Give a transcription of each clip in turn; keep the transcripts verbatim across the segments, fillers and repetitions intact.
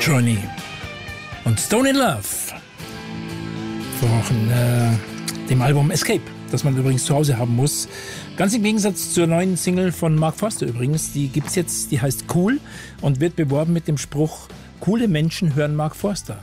Journey und Stone in Love von äh, dem Album Escape, das man übrigens zu Hause haben muss. Ganz im Gegensatz zur neuen Single von Mark Forster übrigens, die gibt's jetzt, die heißt Cool und wird beworben mit dem Spruch: Coole Menschen hören Mark Forster.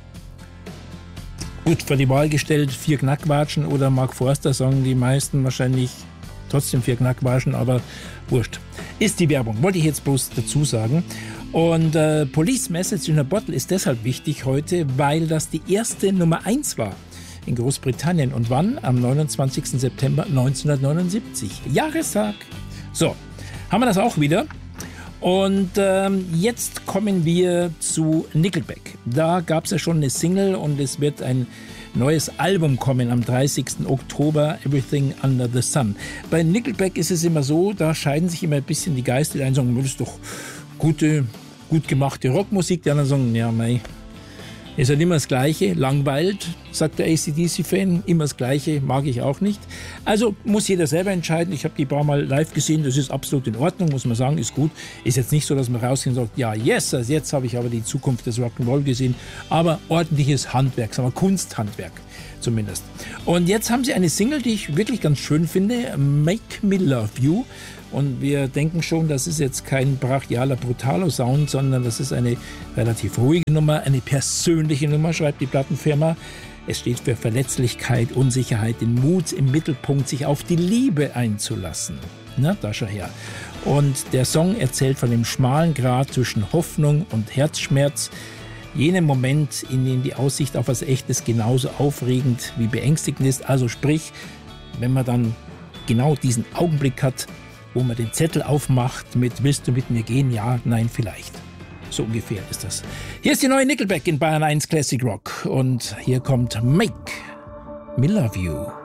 Gut, vor die Wahl gestellt, vier Knackwatschen oder Mark Forster, sagen die meisten wahrscheinlich trotzdem vier Knackwatschen, aber wurscht. Ist die Werbung, wollte ich jetzt bloß dazu sagen. Und äh, Police Message in a Bottle ist deshalb wichtig heute, weil das die erste Nummer eins war in Großbritannien. Und wann? Am neunundzwanzigsten September neunzehnhundertneunundsiebzig. Jahrestag. So, haben wir das auch wieder. Und ähm, jetzt kommen wir zu Nickelback. Da gab es ja schon eine Single und es wird ein neues Album kommen am dreißigsten Oktober, Everything Under the Sun. Bei Nickelback ist es immer so, da scheiden sich immer ein bisschen die Geister. Die einen sagen, das ist doch gute, gut gemachte Rockmusik. Die anderen sagen, ja, mei, ist halt immer das Gleiche, langweilt, sagt der A C D C-Fan, immer das Gleiche, mag ich auch nicht. Also muss jeder selber entscheiden. Ich habe die paar Mal live gesehen, das ist absolut in Ordnung, muss man sagen, ist gut. Ist jetzt nicht so, dass man rausgeht und sagt, ja, yes, also jetzt habe ich aber die Zukunft des Rock'n'Roll gesehen. Aber ordentliches Handwerk, sagen wir Kunsthandwerk zumindest. Und jetzt haben sie eine Single, die ich wirklich ganz schön finde, Make Me Love You. Und wir denken schon, das ist jetzt kein brachialer, brutaler Sound, sondern das ist eine relativ ruhige Nummer, eine persönliche Nummer, schreibt die Plattenfirma. Es steht für Verletzlichkeit, Unsicherheit, den Mut im Mittelpunkt, sich auf die Liebe einzulassen. Na, da schau her. Und der Song erzählt von dem schmalen Grat zwischen Hoffnung und Herzschmerz, jenem Moment, in dem die Aussicht auf was Echtes genauso aufregend wie beängstigend ist. Also sprich, wenn man dann genau diesen Augenblick hat, wo man den Zettel aufmacht mit "Willst du mit mir gehen? Ja, nein, vielleicht." So ungefähr ist das. Hier ist die neue Nickelback in Bayern eins Classic Rock und hier kommt Make Me Love You.